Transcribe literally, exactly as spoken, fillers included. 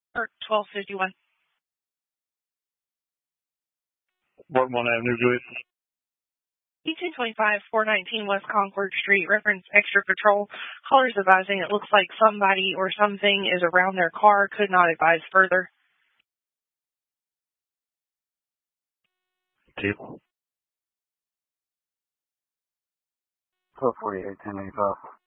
Or twelve fifty-one. Baltimore Avenue, Julius. E two twenty-five, four nineteen West Concord Street, reference extra patrol. Callers advising it looks like somebody or something is around their car. Could not advise further. Two. twelve forty-eight, ten eighty-five.